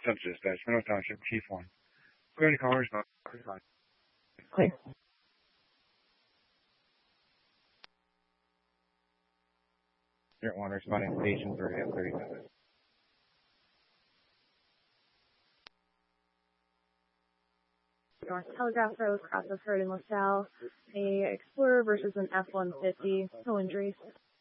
Census Dispatch, Middle Township, Chief 1. Clear any callers, not fine. Clear. Unit 1 responding station 30 at 30 minutes. North Telegraph Road, cross of Heard and LaSalle, a Explorer versus an F-150, no injuries.